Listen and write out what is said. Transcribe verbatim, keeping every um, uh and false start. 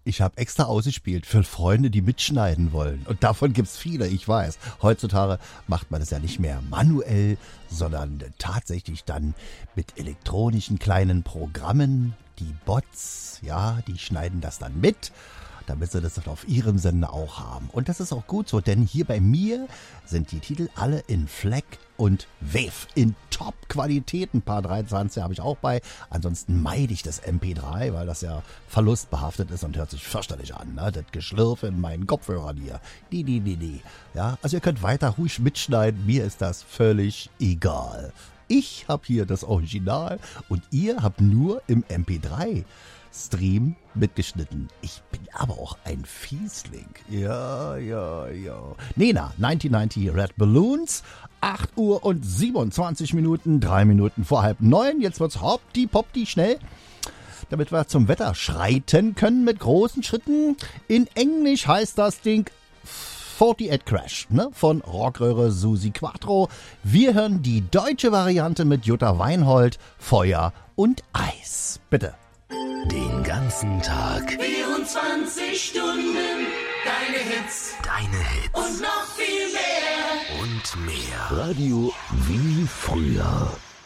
Ich habe extra ausgespielt für Freunde, die mitschneiden wollen. Und davon gibt's viele, ich weiß. Heutzutage macht man das ja nicht mehr manuell, sondern tatsächlich dann mit elektronischen kleinen Programmen. Die Bots, ja, die schneiden das dann mit, damit sie das auf ihrem Sender auch haben. Und das ist auch gut so, denn hier bei mir sind die Titel alle in FLAC und WAV in Top-Qualität. Ein paar dreiundzwanzig habe ich auch bei. Ansonsten meide ich das M P drei, weil das ja verlustbehaftet ist und hört sich fürchterlich an. Ne? Das Geschlürfe in meinen Kopfhörern hier. Die, die, die, die. Ja, also ihr könnt weiter ruhig mitschneiden. Mir ist das völlig egal. Ich habe hier das Original und ihr habt nur im M P drei Stream mitgeschnitten. Ich bin aber auch ein Fiesling. Ja, ja, ja. Nena, neunzehnhundertneunzig Red Balloons. acht Uhr und siebenundzwanzig Minuten. drei Minuten vor halb neun. Jetzt wird's hoppdi poppdi schnell. Damit wir zum Wetter schreiten können mit großen Schritten. In Englisch heißt das Ding achtundvierzig Crash, ne? Von Rockröhre Susi Quattro. Wir hören die deutsche Variante mit Jutta Weinhold. Feuer und Eis. Bitte. Den ganzen Tag. vierundzwanzig Stunden. Deine Hits. Deine Hits. Und noch viel mehr. Und mehr. Radio wie früher.